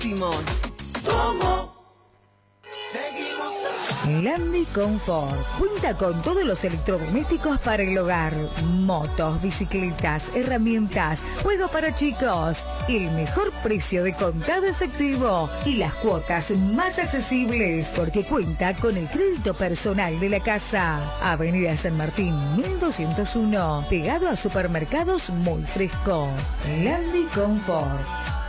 ¿Cómo? Landi Confort cuenta con todos los electrodomésticos para el hogar, motos, bicicletas, herramientas, juego para chicos, el mejor precio de contado efectivo y las cuotas más accesibles porque cuenta con el crédito personal de la casa. Avenida San Martín 1201, pegado a supermercados Muy Fresco. Landi Confort.